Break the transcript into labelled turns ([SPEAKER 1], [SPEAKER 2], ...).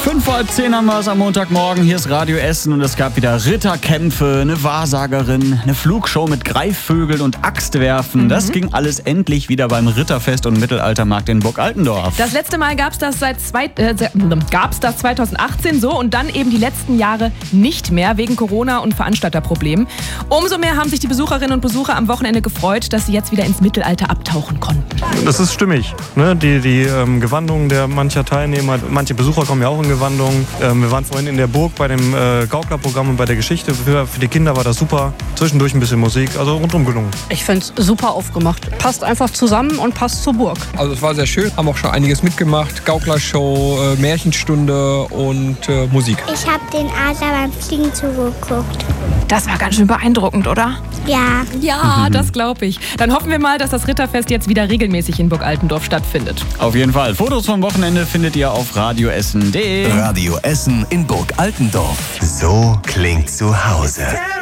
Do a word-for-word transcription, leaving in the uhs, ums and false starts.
[SPEAKER 1] Fünf vor halb zehn haben wir es am Montagmorgen. Hier ist Radio Essen und es gab wieder Ritterkämpfe, eine Wahrsagerin, eine Flugshow mit Greifvögeln und Axtwerfen. Mhm. Das ging alles endlich wieder beim Ritterfest und Mittelaltermarkt in Burg Altendorf.
[SPEAKER 2] Das letzte Mal gab es das seit zwei, äh, gab's das zwanzig achtzehn so und dann eben die letzten Jahre nicht mehr wegen Corona und Veranstalterproblemen. Umso mehr haben sich die Besucherinnen und Besucher am Wochenende gefreut, dass sie jetzt wieder ins Mittelalter abtauchen konnten.
[SPEAKER 3] Das ist stimmig. Ne? Die, die ähm, Gewandungen der mancher Teilnehmer, manche Besucher kommen ja auch in Gewandungen. Ähm, wir waren vorhin in der Burg bei dem äh, Gauklerprogramm und bei der Geschichte. Für, für die Kinder war das super. Zwischendurch ein bisschen Musik, also rundum gelungen.
[SPEAKER 4] Ich finde es super aufgemacht. Passt einfach zusammen und passt zur Burg.
[SPEAKER 5] Also es war sehr schön, haben auch schon einiges mitgemacht. Gauklershow, äh, Märchenstunde und äh, Musik.
[SPEAKER 6] Ich habe den Adler beim Fliegen zugeguckt.
[SPEAKER 2] Das war ganz schön beeindruckend, oder?
[SPEAKER 6] Ja.
[SPEAKER 2] Ja, das glaube ich. Dann hoffen wir mal, dass das Ritterfest jetzt wieder regelmäßig in Burg Altendorf stattfindet.
[SPEAKER 1] Auf jeden Fall. Fotos vom Wochenende findet ihr auf radioessen punkt de.
[SPEAKER 7] Radio Essen in Burg Altendorf. So klingt zu Hause.